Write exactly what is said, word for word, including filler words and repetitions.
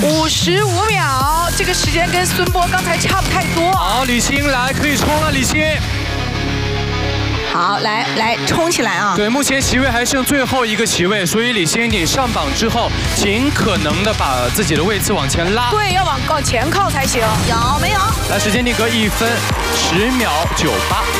五十五秒，这个时间跟孙波刚才差不太多。 好，李欣来可以冲了，李欣。 好，来来冲起来啊！ 对，目前席位还剩最后一个席位，所以李欣你上榜之后，尽可能的把自己的位次往前拉。 对，要往往前靠才行。有没有？ 来，时间定格一分十秒九八。